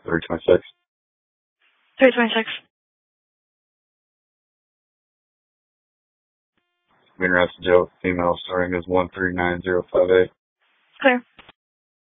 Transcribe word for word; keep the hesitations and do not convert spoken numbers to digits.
three twenty-six. three twenty-six. Being arrested, Joe. Female starting is one three nine zero five eight. Clear.